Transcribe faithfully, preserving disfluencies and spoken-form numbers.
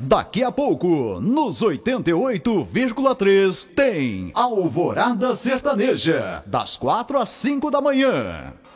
Daqui a pouco, nos oitenta e oito vírgula três, tem Alvorada Sertaneja, das quatro às cinco da manhã.